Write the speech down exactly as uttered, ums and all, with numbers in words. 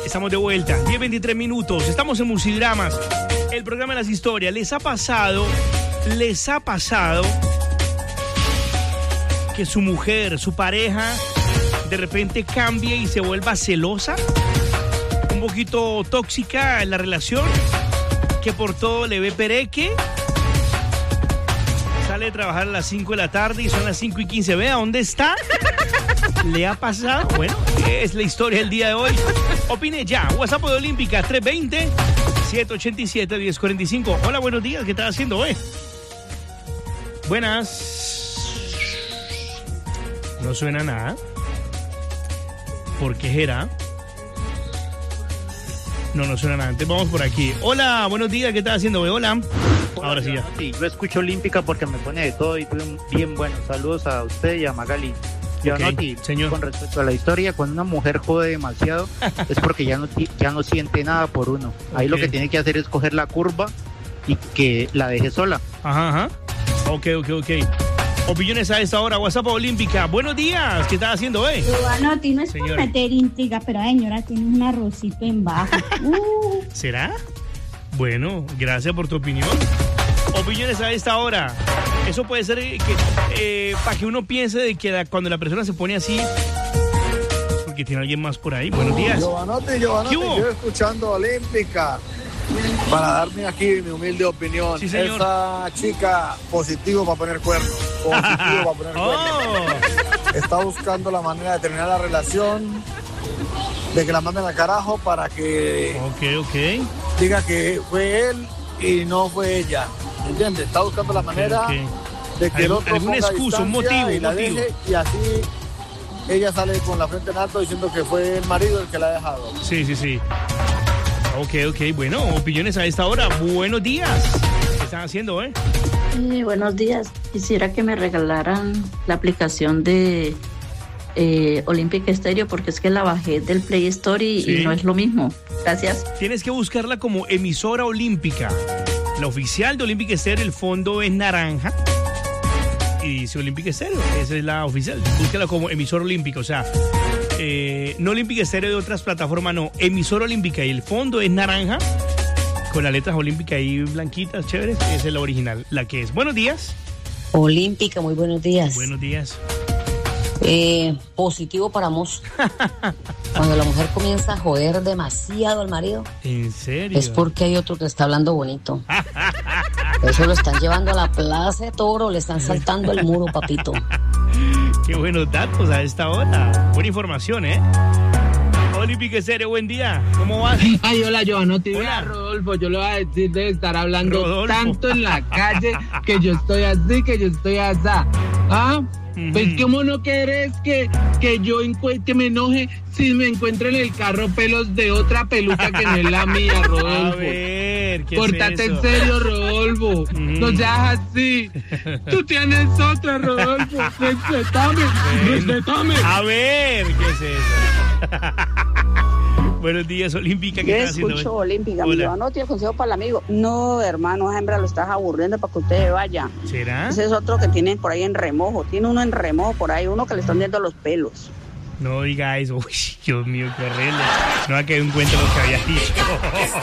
Estamos de vuelta, diez veintitrés minutos, estamos en Musidramas, el programa de las historias. ¿Les ha pasado, les ha pasado que su mujer, su pareja, de repente cambie y se vuelva celosa? Un poquito tóxica en la relación, que por todo le ve pereque. Sale de trabajar a las cinco de la tarde y son las cinco y quince. Vea, ¿dónde está? ¿Le ha pasado? Bueno, es la historia del día de hoy. Opine ya. WhatsApp de Olímpica tres dos cero, siete ocho siete, uno cero cuatro cinco. Hola, buenos días. ¿Qué estás haciendo hoy? Buenas. No suena nada. ¿Por qué será? No, no suena nada. Entonces vamos por aquí. Hola, buenos días. ¿Qué estás haciendo hoy? Hola. Ahora sí ya. Sí, yo escucho Olímpica porque me pone de todo y bien, bien bueno. Saludos a usted y a Magali. Yo Okay, Noti, señor. Con respecto a la historia, cuando una mujer jode demasiado es porque ya no, ya no siente nada por uno. Ahí Okay. lo que tiene que hacer es coger la curva y que la deje sola. Ajá, ajá. Ok, ok, ok. Opiniones a esta hora. WhatsApp Olímpica. Buenos días. ¿Qué estás haciendo, eh? Giovanotti, no es Señor. por meter intriga, pero señora tiene un arrocito en bajo. Uh. ¿Será? Bueno, gracias por tu opinión. Opiniones a esta hora. Eso puede ser eh, que eh, para que uno piense de que la- cuando la persona se pone así, porque tiene alguien más por ahí. Buenos días. Giovanotti, Giovanotti, ¿Qué hubo? yo escuchando Olímpica para darme aquí mi humilde opinión. Sí, señor. Esa chica positivo para poner cuernos, positivo para poner cuernos. Oh, Está buscando la manera de terminar la relación, de que la manden al carajo para que ok, ok. diga que fue él y no fue ella. ¿Entiendes? Está buscando la manera ok. de que el Algún- otro alguna ponga excusa, un distancia motivo, y un la motivo. deje, y así ella sale con la frente en alto diciendo que fue el marido el que la ha dejado. Sí, sí, sí. Ok, ok. Bueno, opiniones a esta hora. Buenos días. ¿Qué están haciendo, eh? Eh, buenos días. Quisiera que me regalaran la aplicación de eh, Olímpica Estéreo porque es que la bajé del Play Store y, Sí. y no es lo mismo. Gracias. Tienes que buscarla como emisora olímpica. La oficial de Olímpica Estéreo, el fondo es naranja. Y dice Olímpica Estéreo, esa es la oficial. Búscala como emisora olímpica, o sea, eh, no Olímpica Estéreo de otras plataformas, no. Emisora olímpica y el fondo es naranja, con las letras olímpicas ahí blanquitas, chéveres. Esa es la original, la que es. Buenos días. Olímpica, muy buenos días. Buenos días. Eh, positivo para Mos. Cuando la mujer comienza a joder demasiado al marido, ¿En serio? es porque hay otro que está hablando bonito. Eso lo están llevando a la plaza de toro, le están saltando el muro, papito. Qué buenos datos a esta hora. Buena información, ¿eh? Olímpica Estéreo, buen día. ¿Cómo vas? Ay, hola, Giovanotti. Hola. Vea, Rodolfo, yo le voy a decir de estar hablando Rodolfo. tanto en la calle que yo estoy así, que yo estoy asá. ¿Ah? Ujú. Pues, ¿cómo no querés que, que yo encue- que me enoje si me encuentro en el carro pelos de otra peluca que no es la mía, A Rodolfo? ver, ¿qué Pórtate es eso? en serio, Rodolfo. No seas así. Tú tienes otra, Rodolfo. Respetame, respetame. A ver, ¿qué es eso? Buenos días, Olímpica. ¿Qué Yo estás haciendo? escucho hoy? Olímpica, Hola. mi Giovanotti, el consejo para el amigo. No, hermano, esa hembra lo estás aburriendo para que usted vaya. ¿Será? Ese es otro que tienen por ahí en remojo. Tiene uno en remojo por ahí, uno que le están viendo los pelos. No diga eso. Uy, Dios mío, qué horrible. No ha quedado en cuenta lo que había dicho.